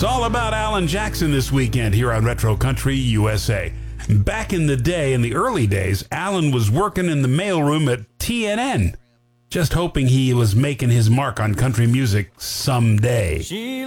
It's all about Alan Jackson this weekend here on Retro Country USA. Back in the day, in the early days, Alan was working in the mailroom at TNN, just hoping he was making his mark on country music someday.